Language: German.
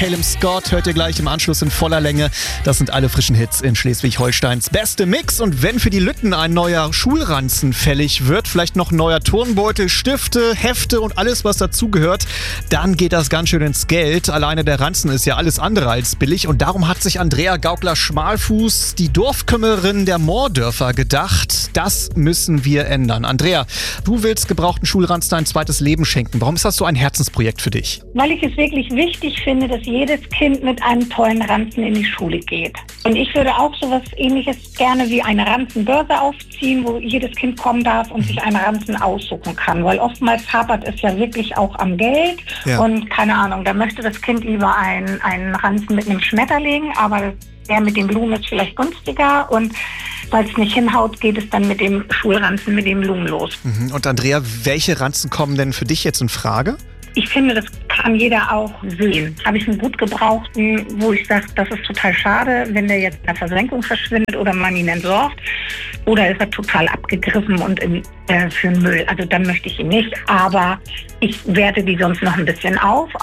Calum Scott hört ihr gleich im Anschluss in voller Länge. Das sind alle frischen Hits in Schleswig-Holsteins beste Mix. Und wenn für die Lütten ein neuer Schulranzen fällig wird, vielleicht noch ein neuer Turnbeutel, Stifte, Hefte und alles, was dazugehört, dann geht das ganz schön ins Geld. Alleine der Ranzen ist ja alles andere als billig. Und darum hat sich Andrea Gaukler-Schmalfuß, die Dorfkümmerin der Moordörfer, gedacht, das müssen wir ändern. Andrea, du willst gebrauchten Schulranzen ein zweites Leben schenken. Warum ist das so ein Herzensprojekt für dich? Weil ich es wirklich wichtig finde, dass jedes Kind mit einem tollen Ranzen in die Schule geht. Und ich würde auch sowas Ähnliches gerne wie eine Ranzenbörse aufziehen, wo jedes Kind kommen darf und sich einen Ranzen aussuchen kann. Weil oftmals hapert es ja wirklich auch am Geld. Ja. Und keine Ahnung, da möchte das Kind lieber einen Ranzen mit einem Schmetterling, aber der mit den Blumen ist vielleicht günstiger. Und weil es nicht hinhaut, geht es dann mit dem Schulranzen, mit den Blumen los. Und Andrea, welche Ranzen kommen denn für dich jetzt in Frage? Ich finde, das kann jeder auch sehen. Habe ich einen gut gebrauchten, wo ich sage, das ist total schade, wenn der jetzt in der Versenkung verschwindet oder man ihn entsorgt. Oder ist er total abgegriffen und für den Müll. Also dann möchte ich ihn nicht. Aber ich werte die sonst noch ein bisschen auf.